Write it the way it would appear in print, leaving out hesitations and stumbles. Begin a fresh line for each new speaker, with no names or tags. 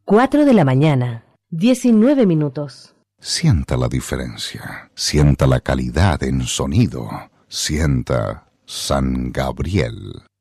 4 de la mañana, 19 minutos.
Sienta la diferencia, sienta la calidad en sonido, sienta San Gabriel.